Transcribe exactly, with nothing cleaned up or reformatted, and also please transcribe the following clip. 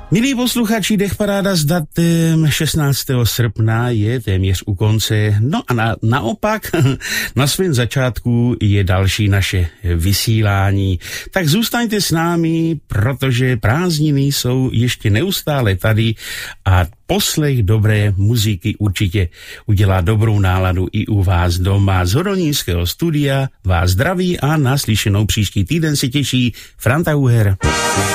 Milí posluchači, Dechparáda s datem šestnáctého srpna je téměř u konce. No a na, naopak na svém začátku je další naše vysílání. Tak zůstaňte s námi, protože prázdniny jsou ještě neustále tady a poslech dobré muziky určitě udělá dobrou náladu i u vás doma. Z Hodonířského studia vás zdraví a naslyšenou příští týden se těší Franta Uher.